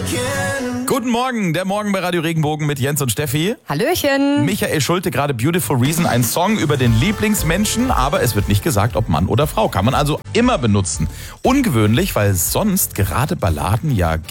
Guten Morgen, der Morgen bei Radio Regenbogen mit Jens und Steffi. Hallöchen. Michael Schulte, gerade Beautiful Reason, ein Song über den Lieblingsmenschen, aber es wird nicht gesagt, ob Mann oder Frau. Kann man also immer benutzen. Ungewöhnlich, weil sonst gerade Balladen ja